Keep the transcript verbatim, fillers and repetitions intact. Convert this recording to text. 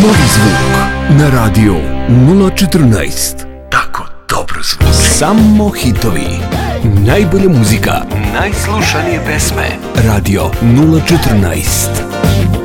Novi zvuk na radio nula četrnaest. Tako dobro zvuči. Samo hitovi. Najbolja muzika. Najslušanije pesme. Radio nula četrnaest.